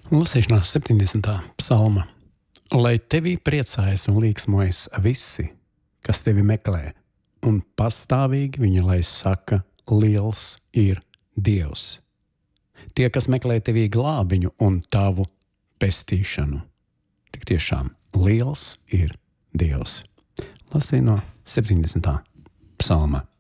Lasīšanā 70. psalma. Lai tevī priecājas un līksmojas visi, kas tevi meklē, un pastāvīgi viņi lai saka, liels ir Dievs. Tie, kas meklē tevī glābiņu un tavu pestīšanu. Tik tiešām liels ir Dievs. Lasīju no 70. psalma.